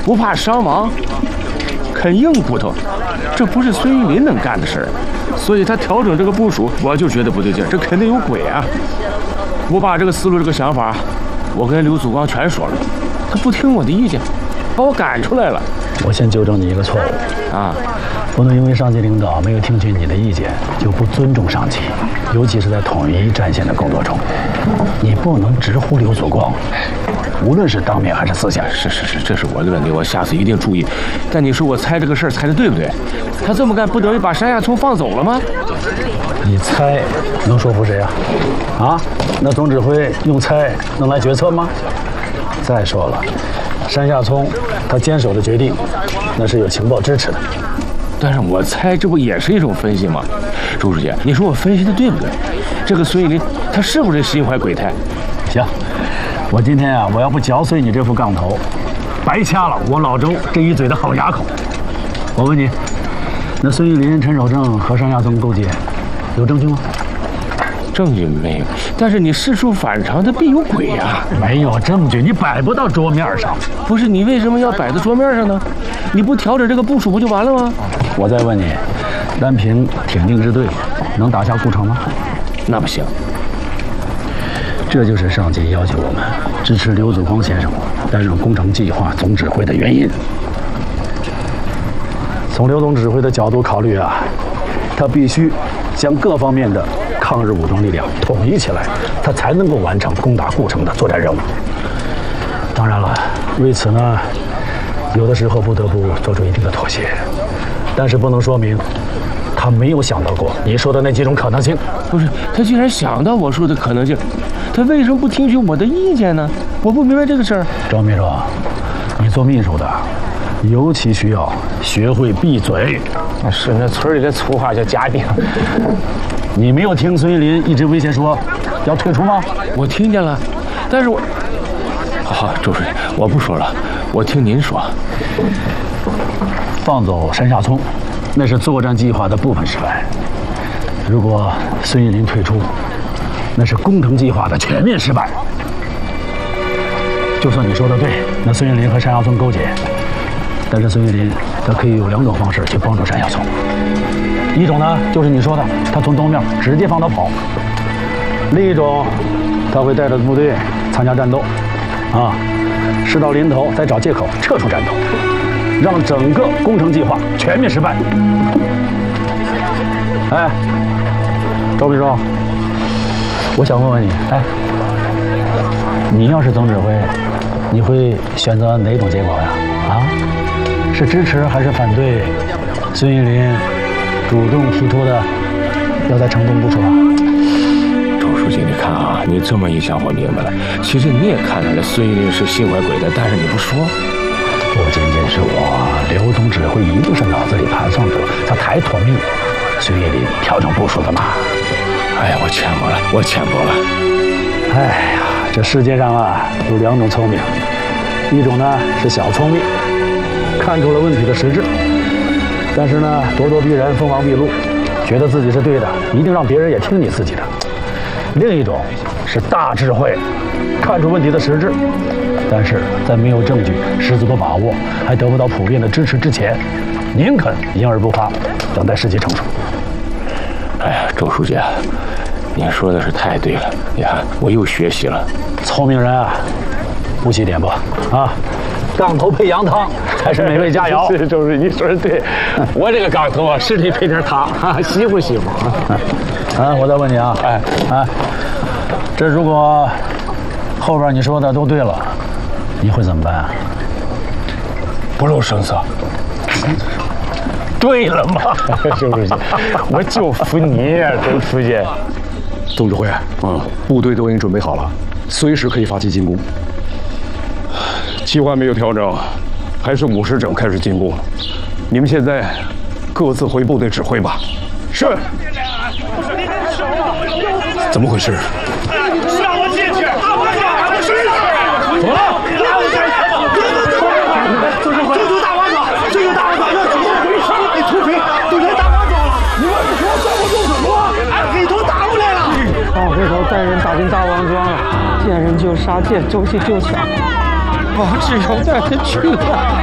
不怕伤亡，啃硬骨头，这不是孙玉林能干的事儿。所以他调整这个部署，我就觉得不对劲，这肯定有鬼啊！我把这个思路、这个想法，我跟刘祖光全说了，他不听我的意见，把我赶出来了。 我先纠正你一个错误啊， 不能因为上级领导没有听取你的意见就不尊重上级，尤其是在统一战线的工作中，你不能直呼刘祖光，无论是当面还是私下。 是，这是我的问题，我下次一定注意。但你说我猜这个事儿猜的对不对？他这么干不等于把山下聪放走了吗？ 你猜能说服谁啊？啊？那总指挥用猜能来决策吗？再说了，山下聪他坚守的决定，那是有情报支持的。 但是我猜这不也是一种分析吗？周书记，你说我分析的对不对？这个孙玉林他是不是心怀鬼胎？ 行，我今天啊，我要不嚼碎你这副杠头，白掐了我老周这一嘴的好牙口。我问你，那孙玉林、陈守正和山下聪勾结，有证据吗？ 证据没有，但是你事出反常，他必有鬼呀！ 没有证据，你摆不到桌面上。 不是你为什么要摆在桌面上呢？你不调整这个部署不就完了吗？ 我再问你，单凭挺进支队能打下顾城吗？ 那不行。 这就是上级要求我们支持刘祖光先生担任工程计划总指挥的原因。从刘总指挥的角度考虑啊，他必须将各方面的抗日武装力量统一起来，他才能够完成攻打顾城的作战任务。当然了，为此呢，有的时候不得不做出一定的妥协，但是不能说明他没有想到过你说的那几种可能性。 不是，他既然想到我说的可能性，他为什么不听取我的意见呢？我不明白这个事儿。 赵秘书，你做秘书的，尤其需要学会闭嘴。 是那村里的粗话叫家丁。 你没有听孙玉林一直威胁说要退出吗？ 我听见了，但是我……好，周书记，我不说了，我听您说。 放走山下聪，那是作战计划的部分失败。如果孙玉林退出，那是工程计划的全面失败。就算你说的对，那孙玉林和山下聪勾结，但是孙玉林他可以有两种方式去帮助山下聪。一种呢，就是你说的，他从东面直接放他跑；另一种，他会带着部队参加战斗，啊，事到临头再找借口撤出战斗，让整个工程计划全面失败。哎，周秘书，我想问问你，哎，你要是总指挥，你会选择哪种结果呀？啊，是支持还是反对孙玉林主动提出的要在城东部署啊？ 周书记，你看啊，你这么一想，我明白了。其实你也看出来孙玉林是心怀鬼胎，但是你不说。 不仅仅是我，刘总指挥一定是脑子里盘算着他抬脱命孙玉林调整部署的嘛。 哎呀，我浅薄了，我浅薄了。 哎呀，这世界上啊有两种聪明，一种呢是小聪明，看出了问题的实质，但是呢咄咄逼人，锋芒毕露，觉得自己是对的，一定让别人也听你自己的。另一种是大智慧，看出问题的实质，但是在没有证据、十足的把握，还得不到普遍的支持之前，宁肯隐而不发，等待时机成熟。 哎呀，周书记，您说的是太对了，你看我又学习了。 聪明人啊，不惜点拨啊，杠头配羊汤才是美味佳肴。 是周书记，你说的对，我这个杠头啊，是得配点汤，稀乎稀乎。 啊，我再问你啊，这如果后边你说的都对了，你会怎么办啊？ 不露声色。对了嘛，周书记，我就服你呀，周书记。 总指挥，部队都已经准备好了，随时可以发起进攻。计划没有调整，还是50整开始进攻。你们现在各自回部队指挥吧。是。怎么回事？ 让我进去！ 走了。 这就大王岗，这就大王岗，要怎么回事？你土匪都来大王岗了，你们说抓我动手吗？俺黑头打过来了。 黑头带人打进大王庄了，见人就杀，见东西就抢，我只有带他去了。